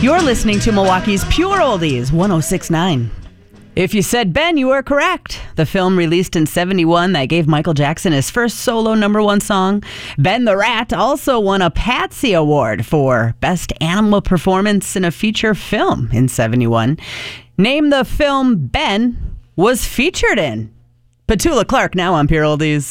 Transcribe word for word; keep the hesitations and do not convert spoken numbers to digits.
You're listening to Milwaukee's Pure Oldies, one oh six point nine. If you said Ben, you are correct. The film released in seventy-one that gave Michael Jackson his first solo number one song. Ben the Rat also won a Patsy Award for Best Animal Performance in a Feature Film in seventy-one. Name the film Ben was featured in. Petula Clark now on Pure Oldies.